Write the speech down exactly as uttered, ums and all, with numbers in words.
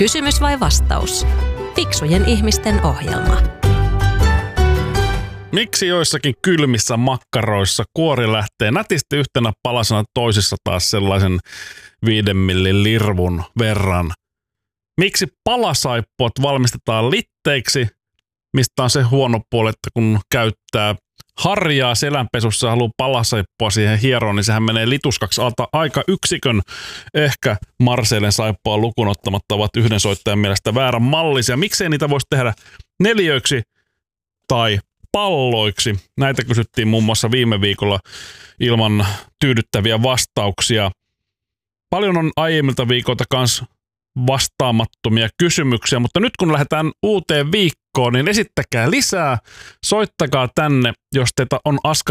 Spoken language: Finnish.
Kysymys vai vastaus? Fiksujen ihmisten ohjelma. Miksi joissakin kylmissä makkaroissa kuori lähtee nätisti yhtenä palasena, toisissa taas sellaisen viiden millin lirvun verran? Miksi palasaippuat valmistetaan litteiksi, mistä on se huono puoli, että kun käyttää harjaa selänpesussa ja haluaa palasaippua siihen hieroon, niin sehän menee lituskaksi alta aika yksikön. Ehkä Marseillen saippua lukuun ottamatta ovat yhden soittajan mielestä väärän mallisia. Miksei niitä voisi tehdä neliöiksi tai palloiksi? Näitä kysyttiin muun muassa viime viikolla ilman tyydyttäviä vastauksia. Paljon on aiemmilta viikolta kanssa vastaamattomia kysymyksiä, mutta nyt kun lähdetään uuteen viikkoon, niin esittäkää lisää, soittakaa tänne, jos teitä on askarruttavaa